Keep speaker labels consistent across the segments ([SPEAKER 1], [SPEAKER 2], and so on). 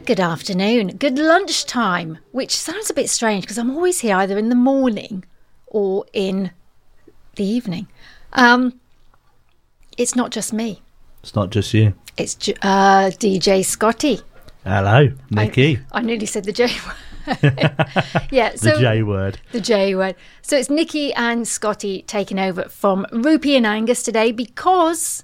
[SPEAKER 1] Good afternoon. Good lunchtime, which sounds a bit strange because I'm always here either in the morning or in the evening. It's not just me.
[SPEAKER 2] It's not just you.
[SPEAKER 1] It's DJ Scotty.
[SPEAKER 2] Hello, Nikki.
[SPEAKER 1] I nearly said the J word. Yeah, so
[SPEAKER 2] The J word.
[SPEAKER 1] The J word. So it's Nikki and Scotty taking over from Rupee and Angus today because,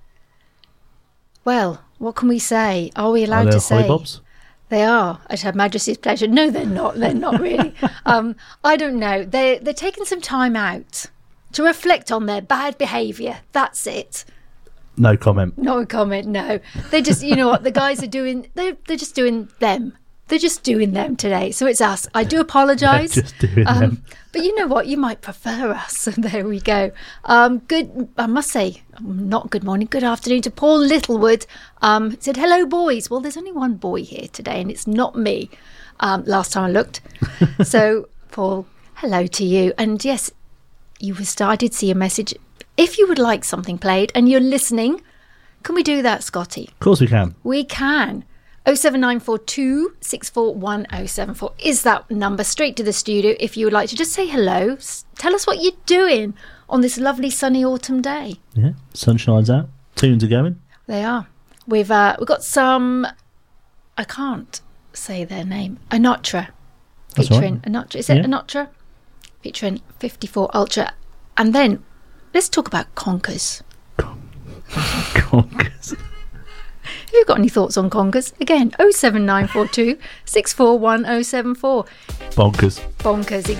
[SPEAKER 1] well, what can we say? Are we allowed to say?
[SPEAKER 2] Hollybobs?
[SPEAKER 1] They are, at Her Majesty's pleasure. No, they're not. They're not really. I don't know. They're taking some time out to reflect on their bad behaviour. That's it.
[SPEAKER 2] No comment.
[SPEAKER 1] No comment, no. They just, you know what, the guys are doing, they're just doing them. They're just doing them today. So it's us. I do apologise.
[SPEAKER 2] They're just doing them.
[SPEAKER 1] But you know what, you might prefer us. There we go. Good, I must say, not good morning, good afternoon to Paul Littlewood. Said, hello, boys. Well, there's only one boy here today, and it's not me. Last time I looked. So, Paul, hello to you. And yes, I did see a message. If you would like something played and you're listening, can we do that, Scotty?
[SPEAKER 2] Of course we can.
[SPEAKER 1] We can. 07942 641074 is that number, straight to the studio if you would like to just say hello. Tell us what you're doing on this lovely sunny autumn day.
[SPEAKER 2] Yeah, sun shines out. Tunes are going.
[SPEAKER 1] They are. We've got some, I can't say their name, Anotra.
[SPEAKER 2] That's
[SPEAKER 1] Featuring
[SPEAKER 2] right.
[SPEAKER 1] Anotra. Is it Anotra? Featuring 54 Ultra. And then let's talk about Conkers.
[SPEAKER 2] Conkers.
[SPEAKER 1] Have you got any thoughts on Conkers? Again, 07942 641074.
[SPEAKER 2] Bonkers.
[SPEAKER 1] Bonkers,